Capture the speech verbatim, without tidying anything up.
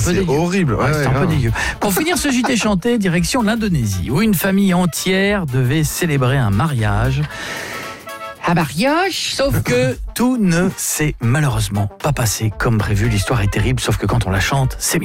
peu c'est dégueu. horrible. Ouais, Ouais, c'est ouais, un peu ouais. dégueu. Pour finir ce J T chanté, direction l'Indonésie, où une famille entière devait célébrer un mariage. Un mariage, sauf que tout ne s'est malheureusement pas passé comme prévu. L'histoire est terrible, sauf que quand on la chante, c'est mieux.